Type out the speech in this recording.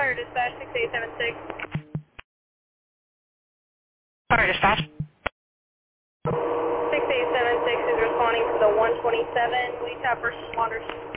Fire Dispatch 6876. Fire dispatch. 6876 is responding to the 127 Lee Tap versus Waters.